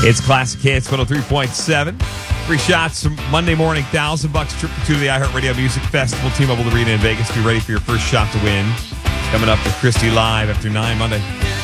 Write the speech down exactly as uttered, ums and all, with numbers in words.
It's Classic Hits one oh three point seven. Free shots from Monday morning, thousand bucks trip to the iHeartRadio Music Festival, T-Mobile Arena in Vegas. Be ready for your first shot to win. Coming up with Christy live after nine Monday.